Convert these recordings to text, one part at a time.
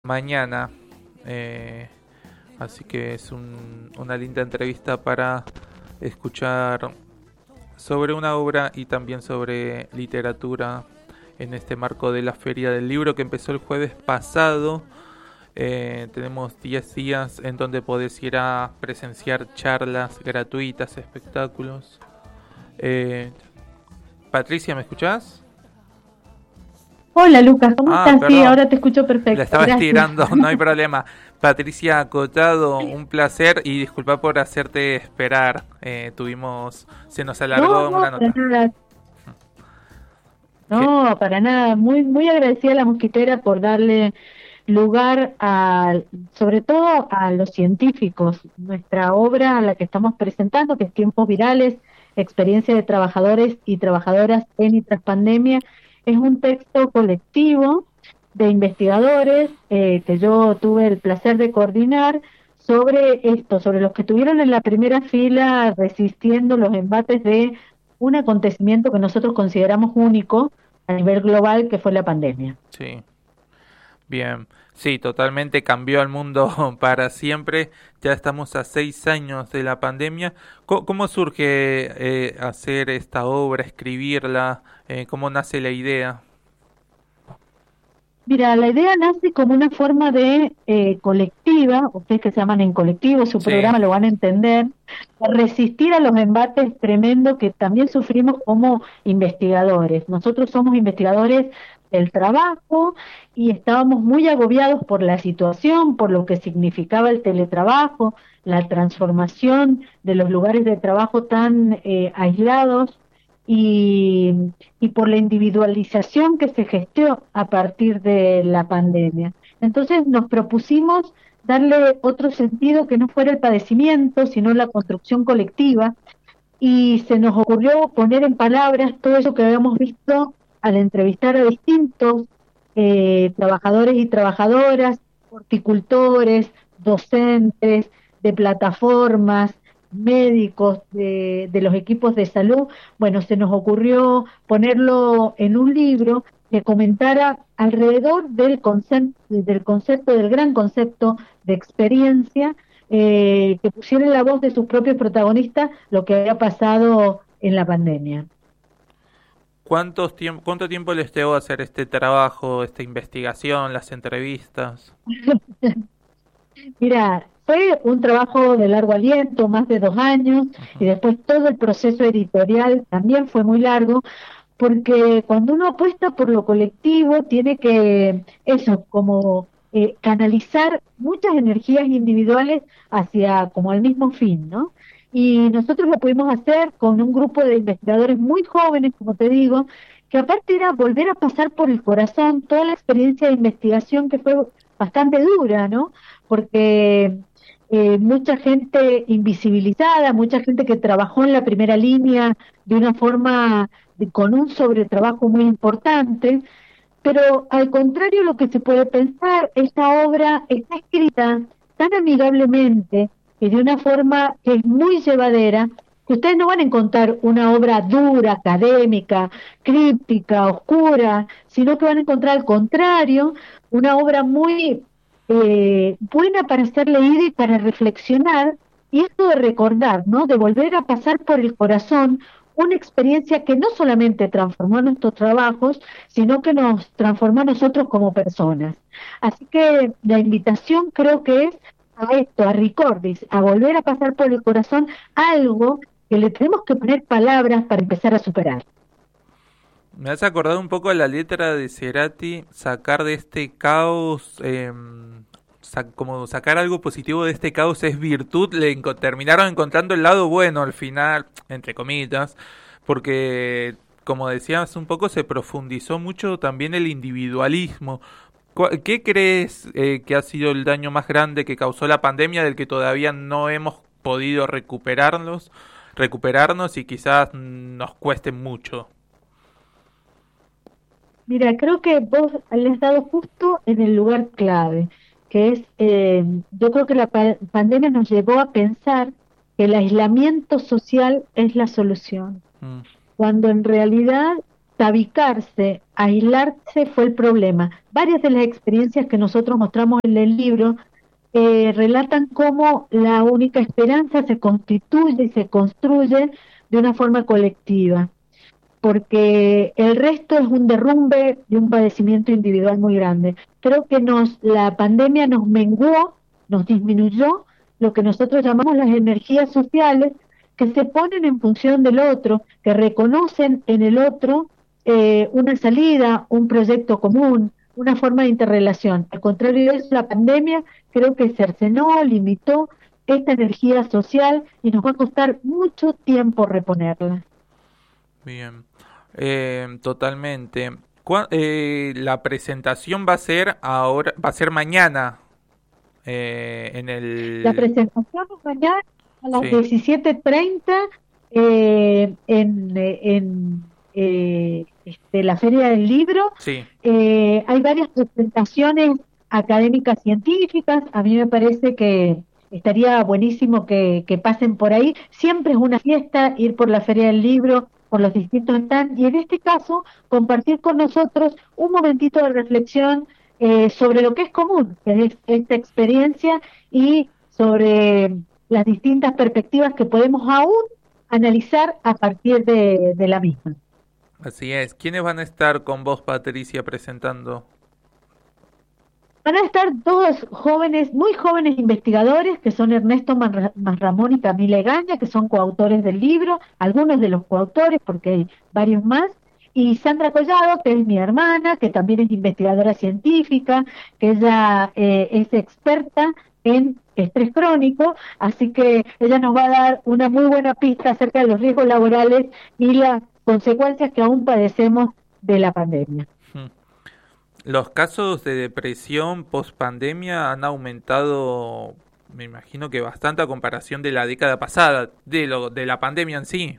mañana. Así que es una linda entrevista para escuchar sobre una obra y también sobre literatura en este marco de la Feria del Libro que empezó el jueves pasado. Tenemos 10 días en donde podés ir a presenciar charlas gratuitas, espectáculos. Patricia, ¿me escuchás? Hola Lucas, ¿cómo estás? Sí, Perdón, ahora te escucho la perfecto, estaba gracias. estirando, no hay problema. Patricia Acotado, un placer y disculpa por hacerte esperar. Se nos No, alargó no, una para nota. nada, ¿Qué? no, para nada. Muy, muy agradecida a la Mosquitera por darle lugar sobre todo a los científicos. Nuestra obra, la que estamos presentando, que es Tiempos Virales, Experiencia de Trabajadores y Trabajadoras en y tras pandemia, es un texto colectivo de investigadores que yo tuve el placer de coordinar sobre esto, sobre los que estuvieron en la primera fila resistiendo los embates de un acontecimiento que nosotros consideramos único a nivel global, que fue la pandemia. Sí, bien. Sí, totalmente cambió el mundo para siempre. Ya estamos a 6 años de la pandemia. ¿Cómo surge hacer esta obra, escribirla? ¿Cómo nace la idea? Mira, la idea nace como una forma de colectiva, ustedes que se llaman en colectivo, su Sí, programa lo van a entender, de resistir a los embates tremendos que también sufrimos como investigadores. Nosotros somos investigadores del trabajo y estábamos muy agobiados por la situación, por lo que significaba el teletrabajo, la transformación de los lugares de trabajo tan aislados y, y por la individualización que se gestó a partir de la pandemia. Entonces nos propusimos darle otro sentido que no fuera el padecimiento, sino la construcción colectiva, y se nos ocurrió poner en palabras todo eso que habíamos visto al entrevistar a distintos trabajadores y trabajadoras, horticultores, docentes, de plataformas, médicos, de los equipos de salud. Bueno, se nos ocurrió ponerlo en un libro que comentara alrededor del concepto, del gran concepto de experiencia, que pusiera en la voz de sus propios protagonistas lo que había pasado en la pandemia. ¿Cuánto tiempo les llevó hacer este trabajo, esta investigación, las entrevistas? Mira, fue un trabajo de largo aliento, más de 2 años, y Ujú. después todo el proceso editorial también fue muy largo, porque cuando uno apuesta por lo colectivo, tiene que, eso, como canalizar muchas energías individuales hacia como el mismo fin, ¿no? Y nosotros lo pudimos hacer con un grupo de investigadores muy jóvenes, como te digo, que aparte era volver a pasar por el corazón toda la experiencia de investigación que fue bastante dura, ¿no? Porque mucha gente invisibilizada, mucha gente que trabajó en la primera línea de una forma con un sobretrabajo muy importante, pero al contrario lo que se puede pensar, esta obra está escrita tan amigablemente y de una forma que es muy llevadera, que ustedes no van a encontrar una obra dura, académica, críptica, oscura, sino que van a encontrar al contrario, una obra muy buena para ser leída y para reflexionar, y esto de recordar, ¿no? De volver a pasar por el corazón una experiencia que no solamente transformó nuestros trabajos, sino que nos transformó a nosotros como personas. Así que la invitación creo que es a esto, a Ricordis, a volver a pasar por el corazón algo que le tenemos que poner palabras para empezar a superar. Me has acordado un poco de la letra de Cerati, sacar de este caos, como sacar algo positivo de este caos es virtud, terminaron encontrando el lado bueno al final, entre comillas, porque, como decías un poco, se profundizó mucho también el individualismo. ¿Qué crees que ha sido el daño más grande que causó la pandemia del que todavía no hemos podido recuperarnos y quizás nos cueste mucho? Mira, creo que vos le has dado justo en el lugar clave, que es, yo creo que la pandemia nos llevó a pensar que el aislamiento social es la solución, Mm, cuando en realidad tabicarse, aislarse fue el problema. Varias de las experiencias que nosotros mostramos en el libro relatan cómo la única esperanza se constituye y se construye de una forma colectiva, porque el resto es un derrumbe y un padecimiento individual muy grande. Creo que la pandemia nos menguó, nos disminuyó lo que nosotros llamamos las energías sociales, que se ponen en función del otro, que reconocen en el otro una salida, un proyecto común, una forma de interrelación. Al contrario de eso, la pandemia creo que cercenó, limitó esta energía social y nos va a costar mucho tiempo reponerla. Bien, totalmente. La presentación va a ser ahora, va a ser mañana en La el... presentación es mañana a las Sí, 17:30 la Feria del Libro. sí. Hay varias presentaciones académicas científicas. A mí me parece que estaría buenísimo que pasen por ahí. Siempre es una fiesta ir por la Feria del Libro, por los distintos stands, y en este caso compartir con nosotros un momentito de reflexión sobre lo que es común, que es esta experiencia, y sobre las distintas perspectivas que podemos aún analizar a partir de la misma. Así es. ¿Quiénes van a estar con vos, Patricia, presentando? Van a estar dos jóvenes, muy jóvenes investigadores, que son Ernesto Masramón y Camila Egaña, que son coautores del libro, algunos de los coautores, porque hay varios más, y Sandra Collado, que es mi hermana, que también es investigadora científica, que ella es experta en estrés crónico, así que ella nos va a dar una muy buena pista acerca de los riesgos laborales y las consecuencias que aún padecemos de la pandemia. Hmm. Los casos de depresión post pandemia han aumentado, me imagino que bastante a comparación de la década pasada, de la pandemia en sí.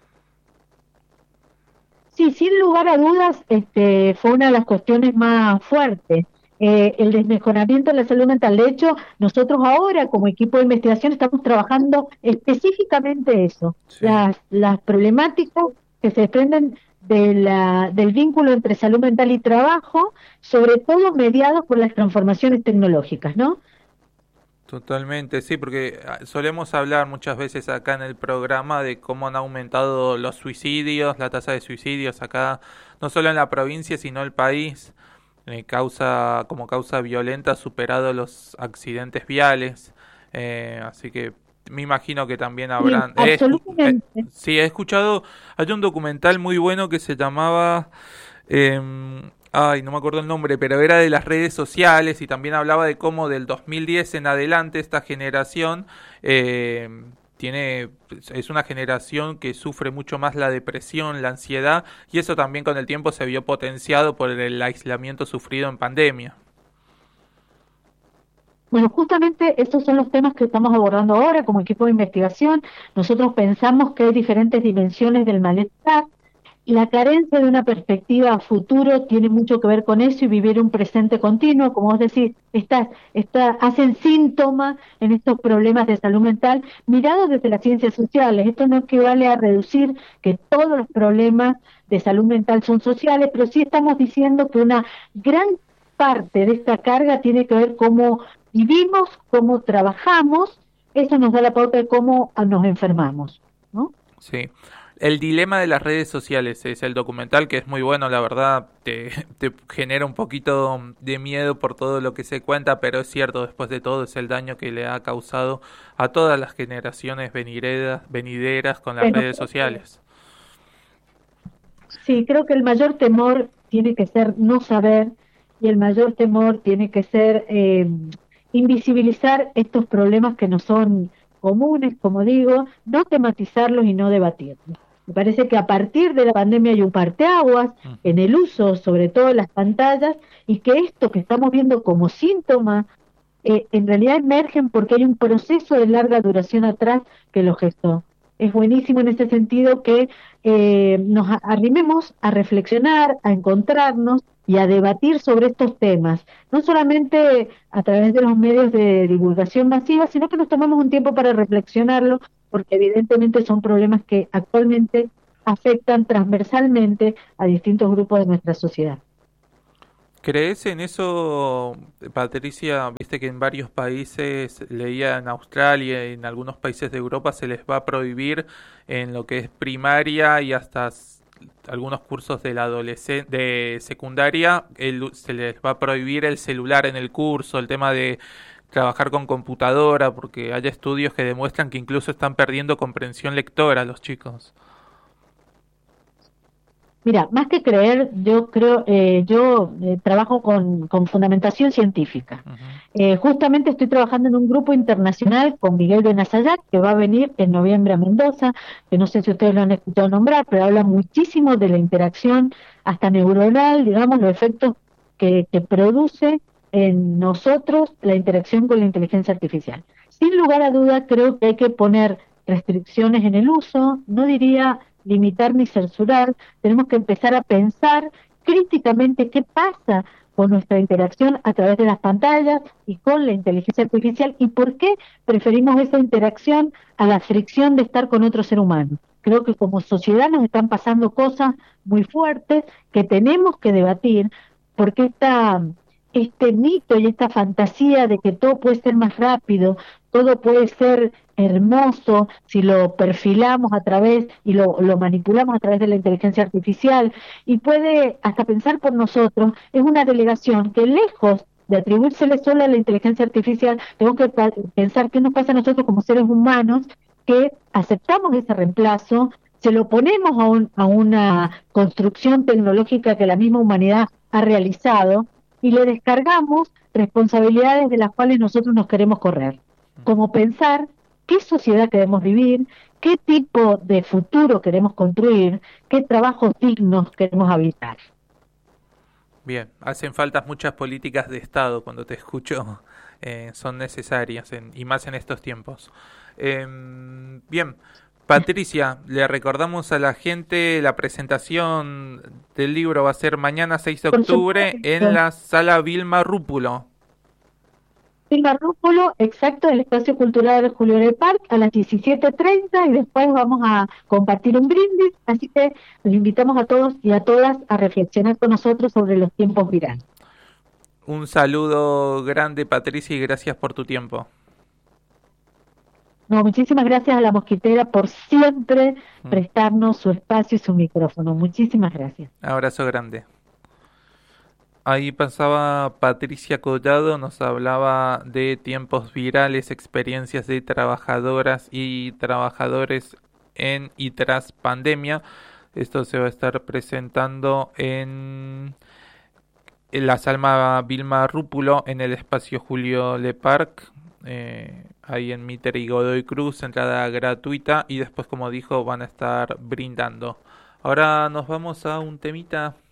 Sí, sin lugar a dudas, fue una de las cuestiones más fuertes. El desmejoramiento de la salud mental. De hecho, nosotros ahora, como equipo de investigación, estamos trabajando específicamente eso, Sí. las problemáticas que se desprenden del vínculo entre salud mental y trabajo, sobre todo mediados por las transformaciones tecnológicas, ¿no? Totalmente, sí, porque solemos hablar muchas veces acá en el programa de cómo han aumentado los suicidios, la tasa de suicidios acá, no solo en la provincia, sino el país, como causa violenta, ha superado los accidentes viales, así que me imagino que también Sí, habrán... absolutamente. sí, he escuchado, hay un documental muy bueno que se llamaba... Ay, no me acuerdo el nombre, pero era de las redes sociales y también hablaba de cómo del 2010 en adelante esta generación eh, tiene, es una generación que sufre mucho más la depresión, la ansiedad, y eso también con el tiempo se vio potenciado por el aislamiento sufrido en pandemia. Bueno, justamente estos son los temas que estamos abordando ahora como equipo de investigación. Nosotros pensamos que hay diferentes dimensiones del malestar. La carencia de una perspectiva a futuro tiene mucho que ver con eso, y vivir un presente continuo, como vos decís, hacen síntoma en estos problemas de salud mental mirados desde las ciencias sociales. Esto no equivale a reducir que todos los problemas de salud mental son sociales, pero sí estamos diciendo que una gran parte de esta carga tiene que ver cómo vivimos, cómo trabajamos. Eso nos da la pauta de cómo nos enfermamos, ¿no? Sí. El dilema de las redes sociales es el documental que es muy bueno, la verdad, te genera un poquito de miedo por todo lo que se cuenta, pero es cierto, después de todo es el daño que le ha causado a todas las generaciones venideras con las Bueno, redes sociales. sí, creo que el mayor temor tiene que ser no saber, y el mayor temor tiene que ser invisibilizar estos problemas que no son comunes, como digo, no tematizarlos y no debatirlos. Me parece que a partir de la pandemia hay un parteaguas Ujú. en el uso, sobre todo de las pantallas, y que esto que estamos viendo como síntoma, en realidad emergen porque hay un proceso de larga duración atrás que lo gestó. Es buenísimo en ese sentido que nos arrimemos a reflexionar, a encontrarnos y a debatir sobre estos temas, no solamente a través de los medios de divulgación masiva, sino que nos tomemos un tiempo para reflexionarlo, porque evidentemente son problemas que actualmente afectan transversalmente a distintos grupos de nuestra sociedad. ¿Crees en eso, Patricia? Viste que en varios países, leía en Australia y en algunos países de Europa, se les va a prohibir en lo que es primaria y hasta algunos cursos de la de secundaria, se les va a prohibir el celular en el curso, el tema de trabajar con computadora, porque hay estudios que demuestran que incluso están perdiendo comprensión lectora los chicos. Mira, más que creer, yo creo, trabajo con fundamentación científica. Ujú. Justamente estoy trabajando en un grupo internacional con Miguel Benazayac, que va a venir en noviembre a Mendoza, que no sé si ustedes lo han escuchado nombrar, pero habla muchísimo de la interacción hasta neuronal, digamos, los efectos que produce en nosotros la interacción con la inteligencia artificial. Sin lugar a duda, creo que hay que poner restricciones en el uso, no diría limitar ni censurar, tenemos que empezar a pensar críticamente qué pasa con nuestra interacción a través de las pantallas y con la inteligencia artificial y por qué preferimos esa interacción a la fricción de estar con otro ser humano. Creo que como sociedad nos están pasando cosas muy fuertes que tenemos que debatir porque este mito y esta fantasía de que todo puede ser más rápido, todo puede ser hermoso si lo perfilamos a través y lo manipulamos a través de la inteligencia artificial y puede hasta pensar por nosotros, es una delegación que lejos de atribuírsele solo a la inteligencia artificial, tenemos que pensar qué nos pasa a nosotros como seres humanos que aceptamos ese reemplazo, se lo ponemos a una construcción tecnológica que la misma humanidad ha realizado y le descargamos responsabilidades de las cuales nosotros nos queremos correr, como pensar qué sociedad queremos vivir, qué tipo de futuro queremos construir, qué trabajos dignos queremos habitar. Bien, hacen falta muchas políticas de Estado cuando te escucho, son necesarias y más en estos tiempos. Bien, Patricia, le recordamos a la gente la presentación del libro va a ser mañana 6 de Por octubre en supuesto, la sala Vilma Rúpulo. Silva Rúpulo, exacto, el Espacio Cultural Julio del Parque a las 17:30 y después vamos a compartir un brindis, así que los invitamos a todos y a todas a reflexionar con nosotros sobre los tiempos virales. Un saludo grande, Patricia, y gracias por tu tiempo. No, muchísimas gracias a la Mosquitera por siempre Mm. prestarnos su espacio y su micrófono. Muchísimas gracias. Abrazo grande. Ahí pasaba Patricia Collado, nos hablaba de tiempos virales, experiencias de trabajadoras y trabajadores en y tras pandemia. Esto se va a estar presentando en la Salma Vilma Rúpulo en el espacio Julio Le Parc, ahí en Mitre y Godoy Cruz, entrada gratuita y después, como dijo, van a estar brindando. Ahora nos vamos a un temita.